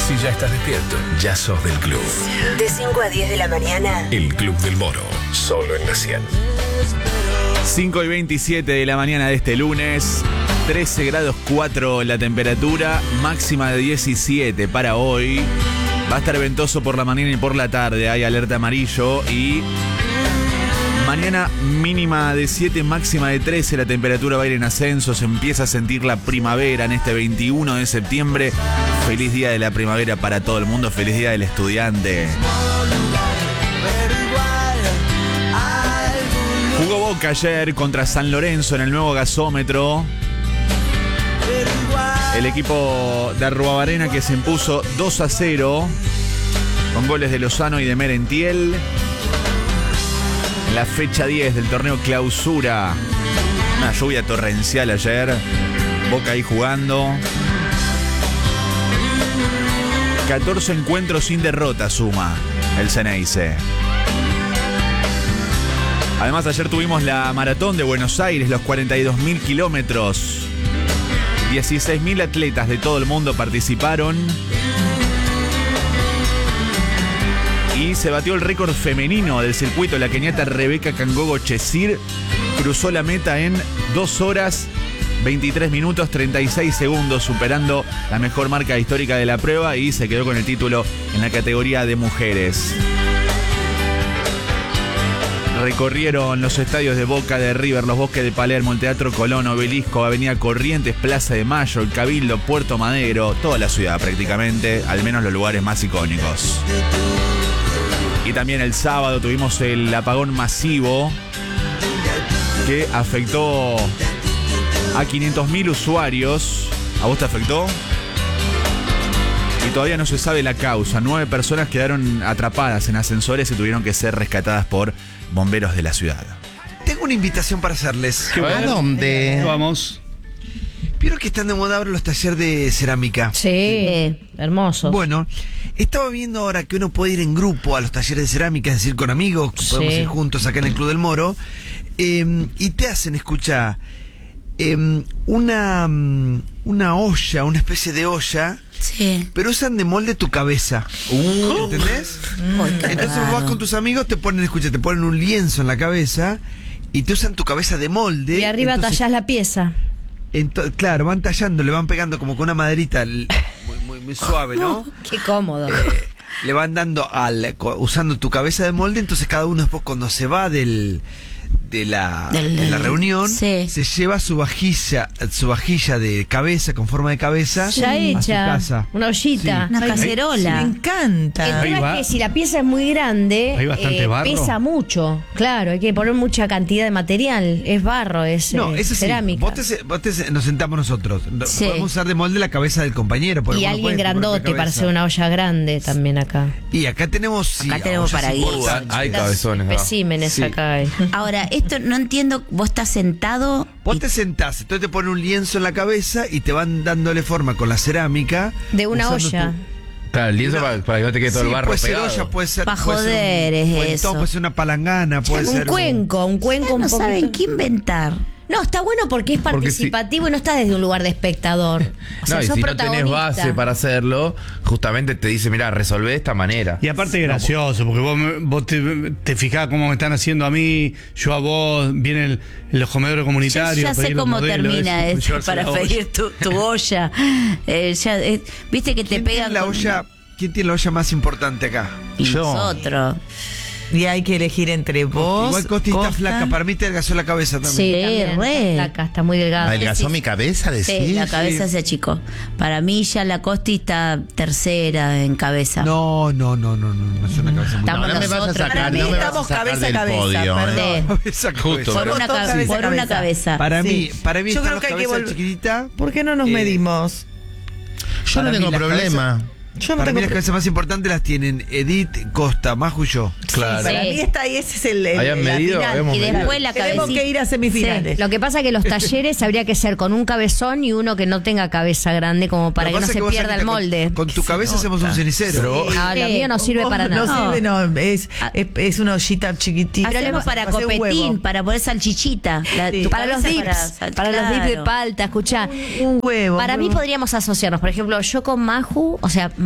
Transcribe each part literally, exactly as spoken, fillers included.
Si ya estás despierto, ya sos del club. De cinco a diez de la mañana. El Club del Moro, solo en la cien. cinco y veintisiete de la mañana de este lunes. trece grados cuatro la temperatura, máxima de diecisiete para hoy. Va a estar ventoso por la mañana y por la tarde, hay alerta amarillo. Y mañana mínima de siete, máxima de trece, la temperatura va a ir en ascenso. Se empieza a sentir la primavera en este veintiuno de septiembre. Feliz día de la primavera para todo el mundo, feliz día del estudiante. Jugó Boca ayer contra San Lorenzo en el nuevo gasómetro. El equipo de Arruabarrena que se impuso dos a cero con goles de Lozano y de Merentiel. En la fecha diez del torneo Clausura. Una lluvia torrencial ayer. Boca ahí jugando. catorce encuentros sin derrota suma el Ceneice. Además, ayer tuvimos la maratón de Buenos Aires, los cuarenta y dos mil kilómetros. dieciséis mil atletas de todo el mundo participaron. Y se batió el récord femenino del circuito. La keniata Rebeca Kangogo Chesir cruzó la meta en dos horas, veintitrés minutos, treinta y seis segundos, superando la mejor marca histórica de la prueba y se quedó con el título en la categoría de mujeres. Recorrieron los estadios de Boca, de River, los Bosques de Palermo, el Teatro Colón, Obelisco, Avenida Corrientes, Plaza de Mayo, el Cabildo, Puerto Madero, toda la ciudad prácticamente, al menos los lugares más icónicos. Y también el sábado tuvimos el apagón masivo que afectó a quinientos mil usuarios. ¿A vos te afectó? Y todavía no se sabe la causa. Nueve personas quedaron atrapadas en ascensores y tuvieron que ser rescatadas por bomberos de la ciudad. Tengo una invitación para hacerles. ¿A dónde? Vamos. ¿Vieron que están de moda ahora los talleres de cerámica? Sí, hermosos. Bueno, estaba viendo ahora que uno puede ir en grupo a los talleres de cerámica, es decir, con amigos, que podemos Sí. ir juntos acá en el Club del Moro, eh, y te hacen, escucha, eh, una, una olla, una especie de olla, Sí. pero usan de molde tu cabeza. Uh, ¿Entendés? Uy, qué Entonces raro. vos vas con tus amigos, te ponen, escucha, te ponen un lienzo en la cabeza y te usan tu cabeza de molde. Y arriba entonces, tallás la pieza. ento- claro, van tallando, le van pegando como con una maderita l- muy, muy, muy suave, ¿no? Qué cómodo. Eh, le van dando al co- usando tu cabeza de molde, entonces cada uno después cuando se va del de la, Del- de la reunión sí. se lleva su vajilla su vajilla de cabeza con forma de cabeza Ya a su hecha. casa. Una ollita. Una cacerola. Me encanta. El Ahí tema va. es que si la pieza es muy grande, Hay bastante barro. pesa mucho. Claro, hay que poner mucha cantidad de material. Es barro, es No, eh, eso sí, cerámica. vos te, se- vos te se- nos sentamos nosotros. No- Sí. Podemos usar de molde la cabeza del compañero. porque Y vos no alguien podés poner tu grandote para cabeza. hacer una olla grande también acá. Y acá tenemos sí, Acá tenemos ollas para guiso. importantes. Hay cabezones, ¿no? Especímenes Sí. acá hay. Ahora, esto no entiendo, vos estás sentado. Vos y- te sentás, entonces te ponen un lienzo en la cabeza y te van dándole forma con la cerámica. De una usando olla. tu- Claro, el lienzo Una- para, para que no te quede todo Sí, el barro puede ser pegado. olla, puede ser. Pa' puede ser joder un es cuentón, eso. puede ser una palangana, puede Un ser. cuenco, un cuenco un no poquito. saben qué inventar. No, está bueno porque es Porque si- participativo y no estás desde un lugar de espectador. O sea, No, y sos si no tenés protagonista. base para hacerlo, justamente te dice, mira, resolvé de esta manera. Y aparte es gracioso, porque vos, me- vos te, te fijás cómo me están haciendo a mí, yo a vos, vienen los comedores Yo comunitarios. ya sé pedir los cómo modelos, termina eso, esto llevarse para la olla. pedir tu, tu olla. Eh, ya, eh, Viste que te ¿Quién pegan tiene la con- olla? ¿Quién tiene la olla más importante acá? y Yo. nosotros. Y hay que elegir entre vos. Igual Costi está Costa. flaca, para mí te adelgazó la cabeza también. Sí, Sí, también, re. está flaca, está muy delgada. Sí, ¿Adelgazó sí. mi cabeza, decís? Sí, la cabeza se achicó. Para mí ya la Costi está tercera en cabeza. No, no, no, no, no, no es una cabeza muy Estamos No, no me vas a nosotros. sacar, Para mí no me vas a estamos sacar cabeza a del cabeza, podio, perdón. ¿eh? Esa Justo. cabeza. Por una, Somos cabe- cabeza a por una cabeza. cabeza. Para Sí. mí, para mí Yo están creo las que hay que cabezas volver- chiquititas. ¿Por qué no nos Eh, medimos? Yo Para no mí tengo las problema. Yo no Para mí tengo las pro- cabezas más importantes las tienen Edith, Costa, Maju y yo. Claro. Para Sí. mí está ahí, ese es el, el ¿Habían la medido? final. Habíamos Y medido. después la Tenemos cabecita. que ir a semifinales. Lo que pasa es que los talleres habría que ser con un cabezón y uno que no tenga cabeza grande como para Lo que no pasa es se vos, pierda el Anita, con- molde. Con, tu cabeza hacemos un cenicero. Pero- No, lo Sí. mío no sirve para No nada. sirve, no, es, Ah. es, es una ollita chiquitita. Hacemos para hacer un copetín, huevo. para poner salchichita. La- Sí. tu Para los cabeza dips, sal- para, los dips de claro. palta, escuchá. Un huevo. Para un mí huevo. podríamos asociarnos. Por ejemplo, yo con Maju, o sea,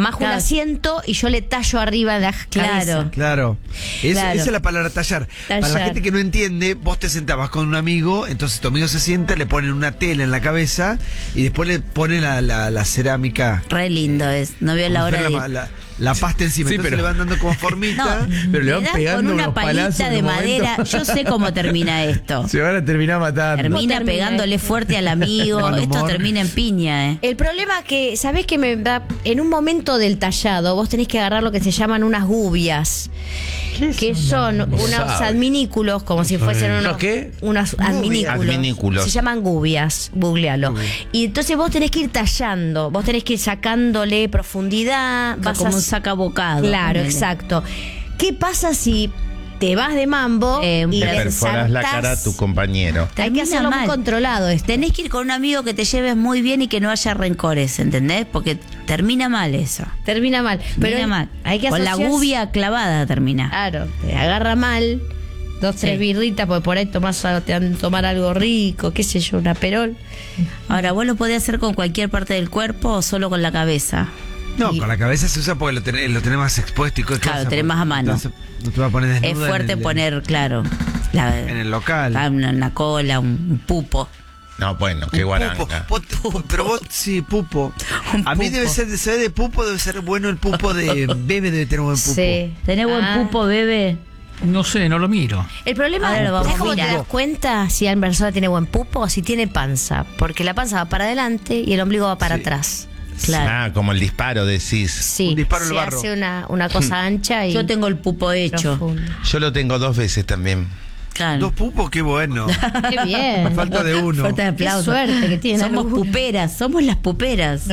majo Claro. un asiento y yo le tallo arriba de la Claro. cabeza. Claro. Es- Claro. Esa es la palabra tallar. Para la Tallar. gente que no entiende, vos te sentabas con un amigo, entonces tu amigo se sienta, le ponen una tela en la cabeza y después le ponen la, la, la cerámica. Re lindo es. No veo la como hora si de fuera ir. la, la, la pasta encima. Sí, entonces pero- le van dando como formita. No, Pero le van das pegando con una unos palazos palita en de un momento. madera. Yo sé cómo termina esto. Se van a terminar matando. Termina termina pegándole esto? fuerte al amigo. Mal Esto humor. termina en piña, ¿eh? El problema que, ¿sabés que me da? En un momento del tallado, vos tenés que agarrar lo que se llaman unas gubias. Que son unos sabe. adminículos, como si fuesen unos. ¿Unos qué? Unos adminículos. Adminículos. Se llaman gubias, googlealo. Y entonces vos tenés que ir tallando, vos tenés que ir sacándole profundidad. Vas Como a- un sacabocado. Claro, ponele. exacto. ¿Qué pasa si te vas de mambo Eh, y le le Perforas la ensartás? cara a tu compañero. Hay que Termina hacerlo muy mal. controlado esto. Tenés que ir con un amigo que te lleves muy bien y que no haya rencores, ¿entendés? Porque termina mal eso. Termina mal. Pero Termina mal. hay que Con la asociarse- gubia clavada termina. Claro, te agarra mal. Dos, tres Sí. birritas, porque por ahí tomás, te dan tomar algo rico, qué sé yo, una perol. Ahora, ¿vos lo podés hacer con cualquier parte del cuerpo o solo con la cabeza? No, Y- con la cabeza se usa porque lo tenés, lo tenés más expuesto y cosas. Claro, tenés más a mano. Entonces, no te vas a poner Es desnuda fuerte en el- poner, claro, la, en el local. ah, una, una cola, un, un pupo. No, bueno, qué Pupo. guaranga. Vos- vos- pero vos, sí, pupo. Un A mí pupo. debe ser, de, se ve de pupo, debe ser bueno el pupo de bebé, debe tener buen pupo. Sí. ¿Tenés buen Ah. pupo, bebé? No sé, no lo miro. El problema Ahora lo vamos es a cómo te mirar. das cuenta si la persona tiene buen pupo o si tiene panza. Porque la panza va para adelante y el ombligo va para Sí. atrás. Claro. Ah, como el disparo decís. Sí, Un disparo al se barro. hace una, una cosa ancha y Yo tengo el pupo hecho. profundo. Yo lo tengo dos veces también. Claro. Dos pupos, qué bueno. Qué bien. Falta de uno. Fuerte Qué aplauso. suerte que tiene. Somos alguno. puperas, somos las puperas.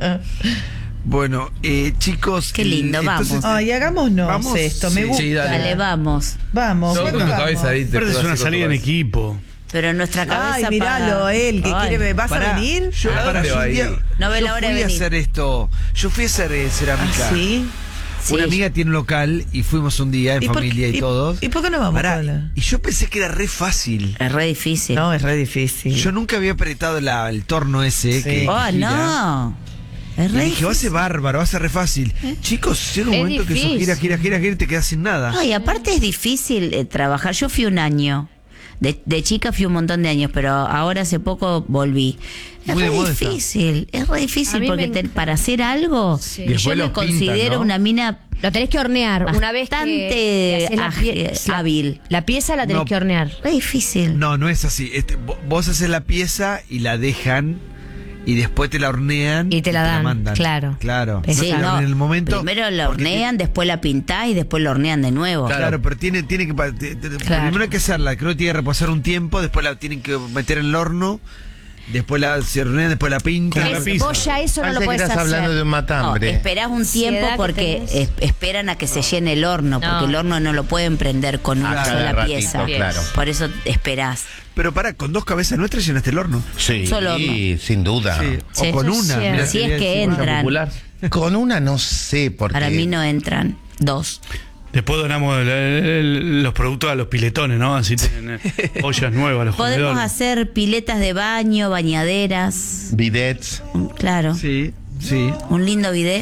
Bueno, eh, chicos. Qué lindo, el- vamos. Ay, hagámonos Vamos, esto, me sí, gusta. sí, Dale, vamos. Vamos. Yo con tu vamos. cabeza ahí te Pero es puedo una hacer salida en con tu cabeza. equipo. Pero en nuestra cabeza. Ay, miralo, para- él, que Ay. quiere, ¿vas Pará, a venir? Yo, ¿A pará, dónde yo va un a día- ir? No ve yo la hora de fui a venir. hacer esto. Yo fui a hacer eh, cerámica. Ah, sí. Una Sí. amiga tiene un local y fuimos un día en ¿Y por familia qué- y, y- todos. y por qué no vamos, Pará, Paula? y yo pensé que era re fácil. Es re difícil. No, es re difícil. Yo nunca había apretado la- el torno ese. Sí. Que, que Oh, gira. no. Es Y re dije, va a ser bárbaro, va a ser re fácil. Chicos, llega un Es momento que eso difícil. gira, gira, gira, gira y te quedas sin nada. No, y aparte es difícil eh, trabajar. Yo fui un año. De, de chica fui un montón de años, pero ahora hace poco volví. Es Muy de re moda está. difícil, es re A difícil mí porque me te- encanta. para hacer algo, Sí. y Después yo me lo pintan, considero ¿no? una mina Lo tenés que hornear. Una vez que bastante que haces la ágil, pie- la- hábil. La pieza la tenés No. que hornear. Re difícil. No, no es así. Este, vo- vos haces la pieza y la dejan y después te la hornean Y te la dan, mandan. claro. Claro. Sí, no te la no, hornean en el momento. primero la porque hornean, después la pintás y después la hornean de nuevo. Claro, claro, pero tiene, tiene que. pa- te- te- Claro. Primero hay que hacerla, creo que tiene que reposar un tiempo, después la tienen que meter en el horno, después la se hornean, después la pintan. Como la Es- pizza. vos ya eso no Parece lo que podés estás hacer. hablando de un No, matambre. esperás un tiempo Ansiedad que porque tenés. es- esperan a que se llene el horno, porque No. el horno no lo pueden prender con una Ah, sola cada ratito, pieza. claro. Por eso esperás. Pero pará, con dos cabezas nuestras llenaste el horno. Sí, Solo sin duda. Sí, Sí. o con Eso una. sí, mirá si es bien, que sí, entran. Popular. Con una no sé, porque Para mí no entran. Dos. Después donamos el- el- los productos a los piletones, ¿no? Así tienen eh, ollas nuevas los Podemos comedores. hacer piletas de baño, bañaderas. bidets. Claro. Sí, sí. Un lindo bidet.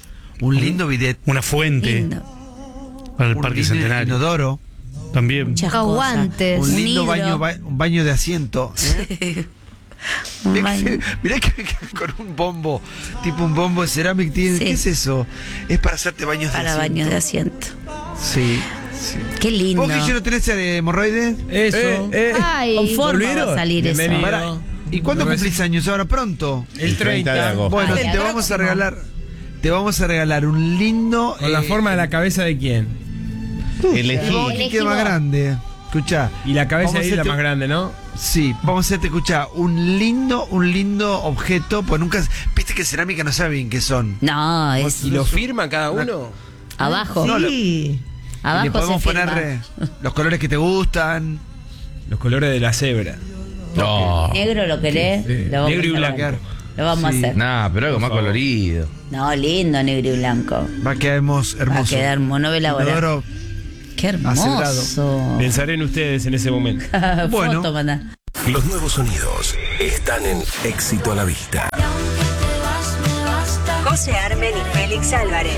Un lindo bidet. Una fuente Lindo. para el Un Parque lindo Centenario. inodoro. También. Muchas Los cosas. guantes. Un Un lindo hidro. baño, ba- un baño de asiento. ¿eh? Un Mirá baño. que, mirá que- que con un bombo, tipo un bombo de cerámica. tiene- Sí. ¿Qué es eso? Es para hacerte baños Para de asiento. baños de asiento. Sí, sí. Qué lindo. ¿Vos, Guille, no tenés eh, hemorroides? Eso. Ay, Con forma ¿volvieron? va a salir eso. Bienvenido. Pará, ¿y cuándo Me cumplís años? ¿Ahora pronto? El treinta. de agosto. Bueno, Ah, el te vamos a próximo. regalar. Te vamos a regalar un lindo. ¿Con la eh, forma de la cabeza de quién? Elegí. vos que quede más grande. Escuchá. Y la cabeza vamos a ahí es la hacerte- más grande, ¿no? Sí, vamos a hacerte escuchar un lindo, un lindo objeto, pues nunca, viste que cerámica no saben qué son. No, es ¿Y lo firma cada uno? abajo. No, lo- Sí. Y Abajo le podemos se poner firma. eh, los colores que te gustan. Los colores de la cebra. No. Negro lo querés. Sí. Lo vamos Negro y a hacer. blanco. Lo vamos Sí. a hacer. Nah, pero algo más favor. colorido. No, lindo negro y blanco. Va a quedar hermoso. Va a quedar hermoso. No ve la hora. Inodoro. Qué hermoso. Acebrado. Pensaré en ustedes en ese momento. Bueno. Foto, mandá. Los nuevos sonidos están en Éxito a la Vista. José Armen y Félix Álvarez.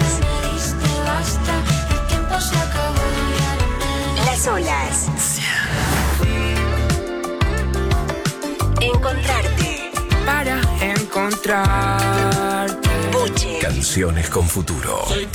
Las olas. Encontrarte. Para encontrarte. Buche. Canciones con futuro.